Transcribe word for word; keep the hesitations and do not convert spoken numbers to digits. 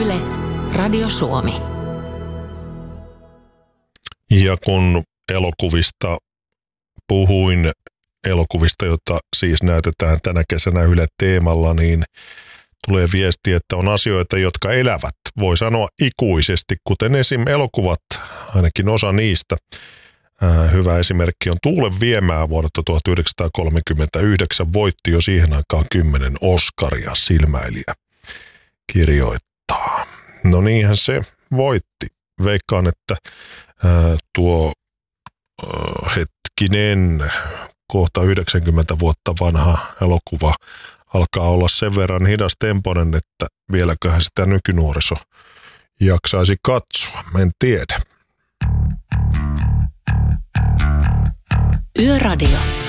Yle, Radio Suomi. Ja kun elokuvista puhuin, elokuvista, jota siis näytetään tänä kesänä Yle Teemalla, niin tulee viesti, että on asioita, jotka elävät, voi sanoa ikuisesti, kuten esim. Elokuvat, ainakin osa niistä. Hyvä esimerkki on Tuulen viemää vuodelta tuhatyhdeksänsataakolmekymmentäyhdeksän, voitti jo siihen aikaan kymmenen Oscaria, Silmäilijä kirjoittaa. No niinhän se voitti. Veikkaan, että ää, tuo ää, hetkinen, kohta yhdeksänkymmentä vuotta vanha elokuva alkaa olla sen verran hidastempoinen, että vieläköhän sitä nykynuoriso jaksaisi katsoa. En tiedä. Yöradio.